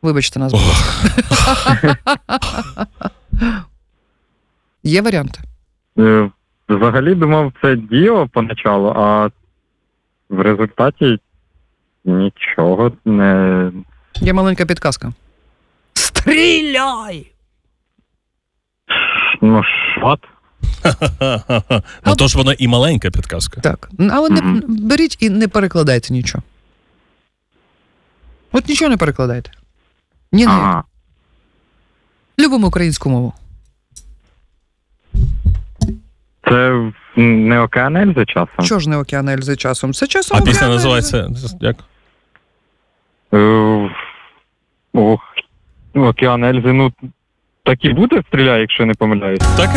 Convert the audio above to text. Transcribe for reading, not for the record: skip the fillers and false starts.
Вибачте нас, будь ласка. Є варіанти? Взагалі думав, це Діо поначалу, а в результаті нічого не... Є маленька підказка. Стріляй! Ну, шот. Ну, то ж вона і маленька підказка. Так, але не беріть і не перекладайте нічого. От нічого не перекладайте. Ні, не. Ага. Любимо українську мову. Це не Океан Ельзи часом? Чого ж не Океан Ельзи часом? Це часом А Океан пісня Ельзи. називається як? Ох, Океан Ельзи, ну, так і буде «Стріляй», якщо не помиляюсь. Так